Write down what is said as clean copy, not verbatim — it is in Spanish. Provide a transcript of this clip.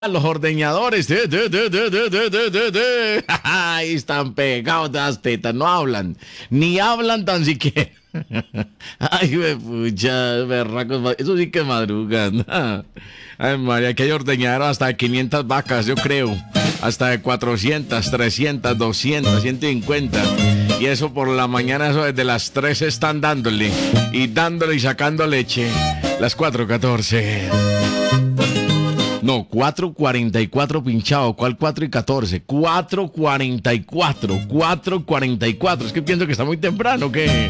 Los ordeñadores, ahí están pegados de las tetas, no hablan, ni hablan tan siquiera. Ay, pucha, berracos, eso sí que madrugan. Ay, María, que hay ordeñadero hasta de 500 vacas, yo creo. Hasta de 400, 300, 200, 150. Y eso por la mañana, eso desde las 3 están dándole y sacando leche. Las 4:14. No, 4:44 pinchado. ¿Cuál 4:14? 4:44. 4:44. Es que pienso que está muy temprano, ¿qué?